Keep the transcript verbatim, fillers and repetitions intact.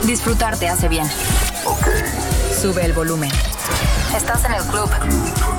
Disfrutar te hace bien. Ok. Sube el volumen. Estás en el club.